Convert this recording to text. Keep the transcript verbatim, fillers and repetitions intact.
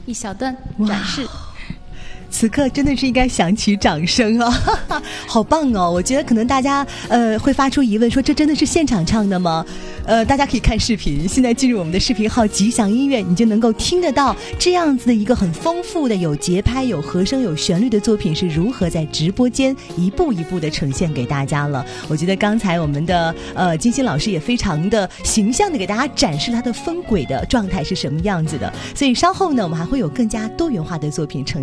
一小段展示。 此刻真的是应该响起掌声啊，好棒哦！我觉得可能大家呃会发出疑问，说这真的是现场唱的吗？呃，大家可以看视频，现在进入我们的视频号吉祥音乐，你就能够听得到这样子的一个很丰富的有节拍、有和声、有旋律的作品是如何在直播间一步一步的呈现给大家了。我觉得刚才我们的呃金星老师也非常的形象的给大家展示它的分轨的状态是什么样子的，所以稍后呢，我们还会有更加多元化的作品呈现。